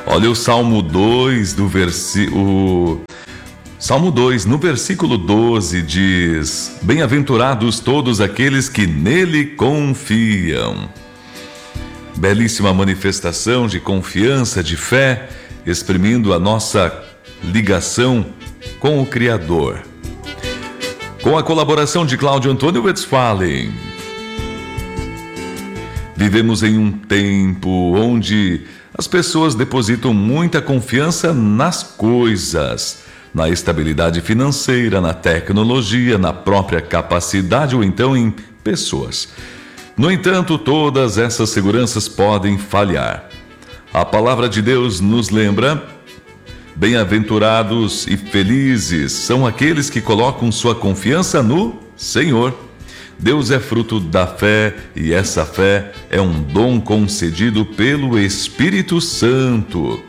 Olha o Salmo 2 Salmo 2, no versículo 12 diz: Bem-aventurados todos aqueles que nele confiam. Belíssima manifestação de confiança, de fé, exprimindo a nossa ligação com o Criador. Com a colaboração de Cláudio Antônio Westphalen. Vivemos em um tempo onde as pessoas depositam muita confiança nas coisas, na estabilidade financeira, na tecnologia, na própria capacidade ou então em pessoas. No entanto, todas essas seguranças podem falhar. A palavra de Deus nos lembra: bem-aventurados e felizes são aqueles que colocam sua confiança no Senhor. Deus é fruto da fé e essa fé é um dom concedido pelo Espírito Santo.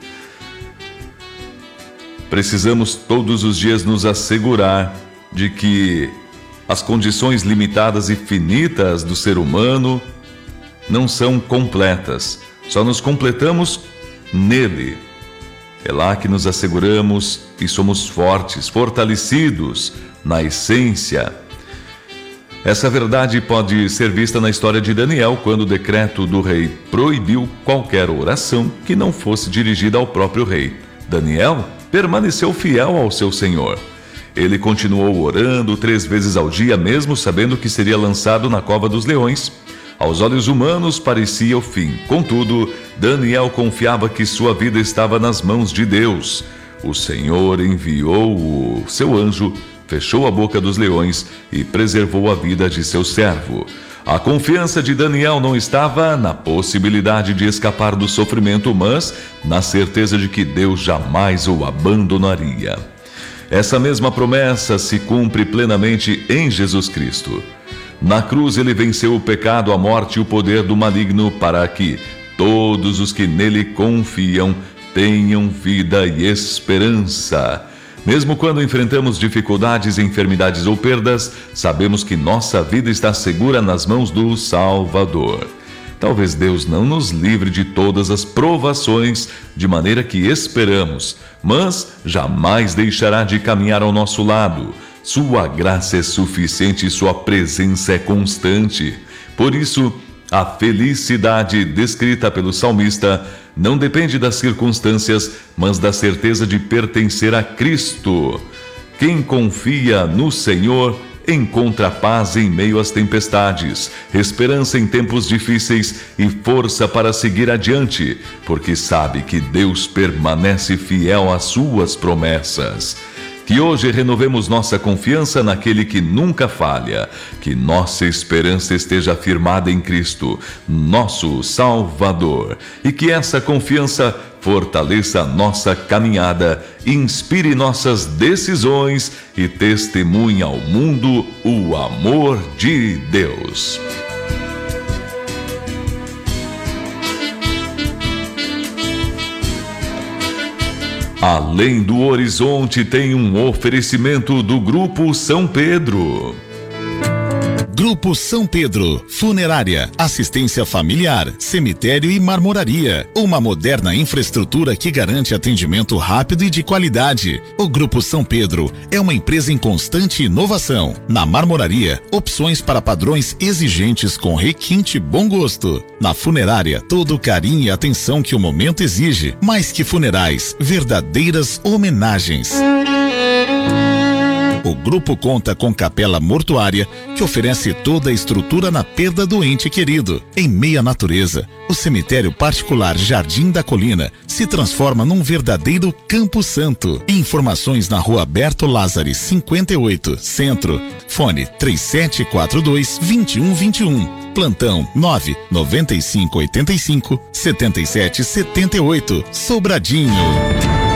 Precisamos todos os dias nos assegurar de que as condições limitadas e finitas do ser humano não são completas, só nos completamos nele. É lá que nos asseguramos e somos fortes, fortalecidos na essência. Essa verdade pode ser vista na história de Daniel, quando o decreto do rei proibiu qualquer oração que não fosse dirigida ao próprio rei. Daniel permaneceu fiel ao seu Senhor. Ele continuou orando 3 vezes ao dia, mesmo sabendo que seria lançado na cova dos leões. Aos olhos humanos parecia o fim. Contudo, Daniel confiava que sua vida estava nas mãos de Deus. O Senhor enviou o seu anjo, fechou a boca dos leões e preservou a vida de seu servo. A confiança de Daniel não estava na possibilidade de escapar do sofrimento, mas na certeza de que Deus jamais o abandonaria. Essa mesma promessa se cumpre plenamente em Jesus Cristo. Na cruz ele venceu o pecado, a morte e o poder do maligno para que todos os que nele confiam tenham vida e esperança. Mesmo quando enfrentamos dificuldades, enfermidades ou perdas, sabemos que nossa vida está segura nas mãos do Salvador. Talvez Deus não nos livre de todas as provações de maneira que esperamos, mas jamais deixará de caminhar ao nosso lado. Sua graça é suficiente e sua presença é constante. Por isso, a felicidade descrita pelo salmista não depende das circunstâncias, mas da certeza de pertencer a Cristo. Quem confia no Senhor encontra paz em meio às tempestades, esperança em tempos difíceis e força para seguir adiante, porque sabe que Deus permanece fiel às suas promessas. Que hoje renovemos nossa confiança naquele que nunca falha, que nossa esperança esteja firmada em Cristo, nosso Salvador, e que essa confiança fortaleça nossa caminhada, inspire nossas decisões e testemunhe ao mundo o amor de Deus. Além do Horizonte tem um oferecimento do Grupo São Pedro. Grupo São Pedro, funerária, assistência familiar, cemitério e marmoraria. Uma moderna infraestrutura que garante atendimento rápido e de qualidade. O Grupo São Pedro é uma empresa em constante inovação. Na marmoraria, opções para padrões exigentes com requinte e bom gosto. Na funerária, todo o carinho e atenção que o momento exige. Mais que funerais, verdadeiras homenagens. O grupo conta com capela mortuária, que oferece toda a estrutura na perda do ente querido. Em meia natureza, o cemitério particular Jardim da Colina se transforma num verdadeiro Campo Santo. Informações na Rua Berto Lázari, 58, Centro. Fone 3742-2121. Plantão 99585-7778. Sobradinho.